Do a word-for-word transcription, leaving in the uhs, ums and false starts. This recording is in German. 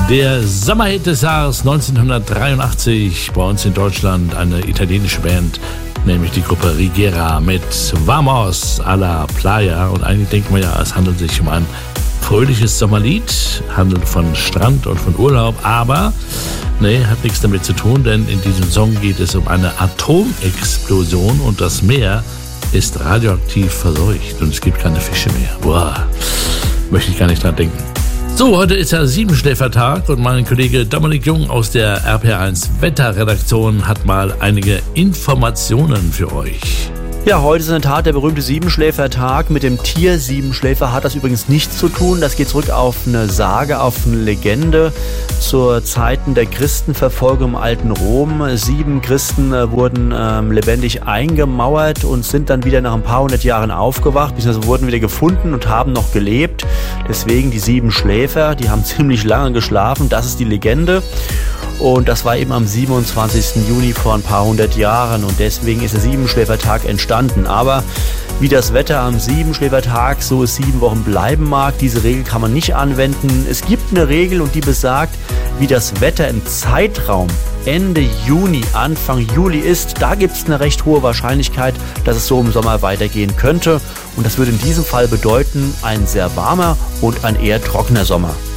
Der Sommerhit des Jahres neunzehnhundertdreiundachtzig, bei uns in Deutschland eine italienische Band, nämlich die Gruppe Rigera mit Vamos a la Playa. Und eigentlich denkt man ja, es handelt sich um ein fröhliches Sommerlied, handelt von Strand und von Urlaub, aber nee, hat nichts damit zu tun, denn in diesem Song geht es um eine Atomexplosion und das Meer ist radioaktiv verseucht und es gibt keine Fische mehr. Boah, möchte ich gar nicht dran denken. So, heute ist ja Siebenschläfertag und mein Kollege Dominik Jung aus der R P R eins Wetterredaktion hat mal einige Informationen für euch. Ja, heute ist in der Tat der berühmte Siebenschläfertag. Mit dem Tier Siebenschläfer hat das übrigens nichts zu tun. Das geht zurück auf eine Sage, auf eine Legende zur Zeiten der Christenverfolgung im alten Rom. Sieben Christen äh, wurden ähm, lebendig eingemauert und sind dann wieder nach ein paar hundert Jahren aufgewacht, beziehungsweise wurden wieder gefunden und haben noch gelebt. Deswegen die Siebenschläfer, die haben ziemlich lange geschlafen. Das ist die Legende. Und das war eben am siebenundzwanzigsten Juni vor ein paar hundert Jahren und deswegen ist der Siebenschläfertag entstanden. Aber wie das Wetter am Siebenschläfertag, so es sieben Wochen bleiben mag, diese Regel kann man nicht anwenden. Es gibt eine Regel und die besagt, wie das Wetter im Zeitraum Ende Juni, Anfang Juli ist, da gibt es eine recht hohe Wahrscheinlichkeit, dass es so im Sommer weitergehen könnte. Und das würde in diesem Fall bedeuten, ein sehr warmer und ein eher trockener Sommer.